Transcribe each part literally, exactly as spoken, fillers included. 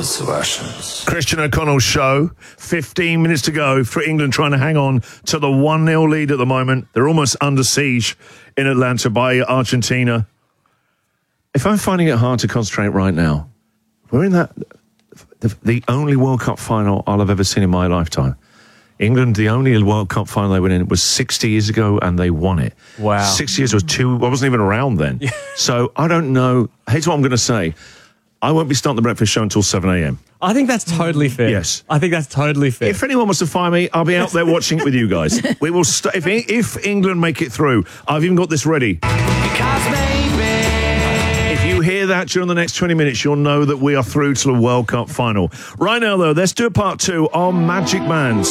Marvellous versions. Christian O'Connell show. fifteen minutes to go for England trying to hang on to the one nil lead at the moment. They're almost under siege in Atlanta by Argentina. If I'm finding it hard to concentrate right now, we're in that the, the only World Cup final I'll have ever seen in my lifetime. England, the only World Cup final they went in was sixty years ago, and they won it. Wow. sixty years was two, I wasn't even around then. Yeah. So I don't know. Here's what I'm going to say. I won't be starting the breakfast show until seven a.m. I think that's totally fair. Yes. I think that's totally fair. If anyone wants to fire me, I'll be out there watching it with you guys. We will st- if, if England make it through, I've even got this ready. Because maybe If you hear that during the next twenty minutes, you'll know that we are through to the World Cup final. Right now, though, let's do a part two on Magic Bands.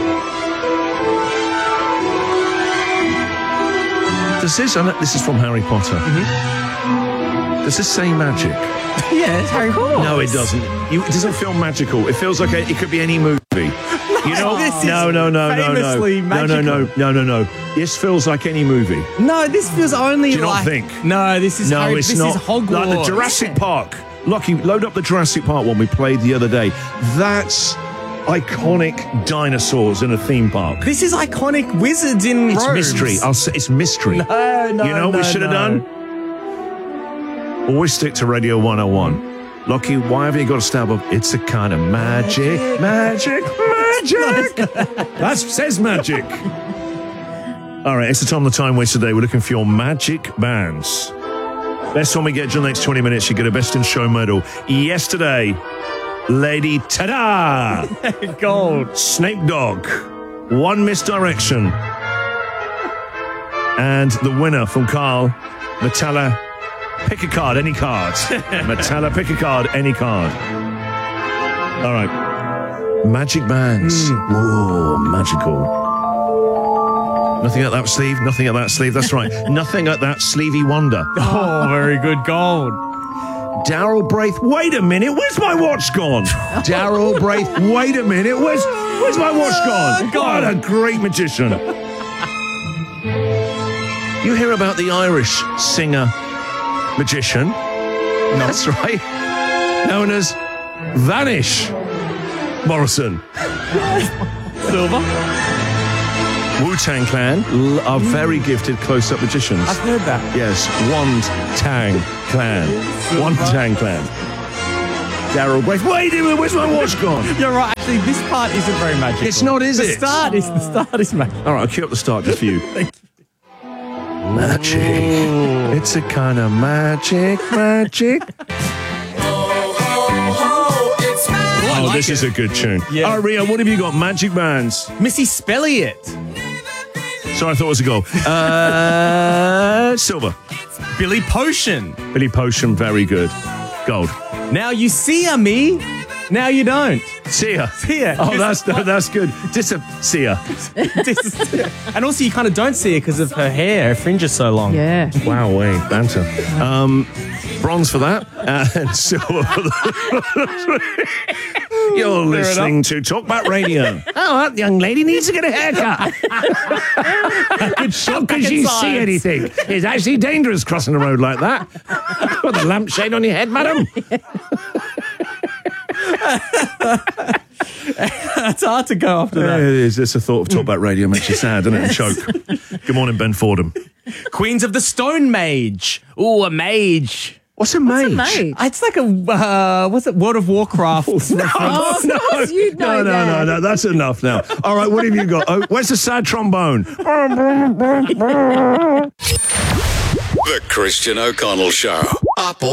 Does this, and this is from Harry Potter. Mm-hmm. Does this say magic? Yeah, it's Harry Potter. No, it doesn't. You, it doesn't feel magical. It feels like a, it could be any movie. You know, this is no, no, no, no, no, famously no, no, no, no, no, no. This feels like any movie. No, this feels only Do you not like... think? No, this is No, Harry, it's this not. is Hogwarts. Like the Jurassic Park. Lucky, load up the Jurassic Park one we played the other day. That's iconic dinosaurs in a theme park. This is iconic wizards in It's robes. mystery. I'll say it's mystery. No, no, You know what no, we should have no. done? Always stick to Radio one oh one. Lockie, why haven't you got a stab of it's a kind of magic, magic, magic? That says magic. All right, it's the time the time waste today. We're looking for your magic bands. Best one we get during the next twenty minutes, you get a Best in Show medal. Yesterday, Lady Ta-da! Gold. Snake Dog, One Misdirection, and the winner from Carl, Metalla. Pick a card, any card. Metalla, pick a card, any card. All right. Magic bands. Mm. Whoa, magical. Nothing at that sleeve, nothing at that sleeve. That's right. Nothing at that sleevey wonder. Oh, very good gold. Daryl Braith, wait a minute, where's my watch gone? Daryl Braith, wait a minute, where's where's my watch gone? What a great magician. You hear about the Irish singer magician? That's right. Known as Vanish Morrison. Silver. Wu-Tang Clan l- are very gifted close-up magicians. I've heard that. Yes, Wand-Tang Clan. Wand-Tang Clan. Daryl Braith. Wait a minute, where's my watch gone? You're right. Actually, this part isn't very magical. It's not, is the it? Start is, the start is magical. All right, I'll cue up the start just for you. Magic. It's a kind of magic, magic. Oh, this is a good tune. Yeah. All right, Rio, what have you got? Magic bands. Missy Spelliot. Sorry, I thought it was a goal. Uh, silver. Billy Potion. Billy Potion, very good. Gold. Now you see her, me. Now you don't. See ya. See ya. Oh, that's that's good. Dis- see ya. And also, you kind of don't see her because of her hair. Her fringe is so long. Yeah. Wow, way banter. Um, bronze for that, and silver for that. You're listening to Talkback Radio. Oh, that young lady needs to get a haircut. How could you see anything? It's actually dangerous crossing the road like that. With a lampshade on your head, madam. It's hard to go after Yeah, that. it is. It's a thought of Talkback Radio makes you sad, doesn't it? And choke. Good morning, Ben Fordham. Queens of the Stone Mage. Ooh, a mage. What's a mage? Mate. It's like a, uh, what's it, World of Warcraft. No, of course you'd know no, no, that. no, no, that's enough now. All right, what have you got? Oh, where's the sad trombone? The Christian O'Connell Show. Apple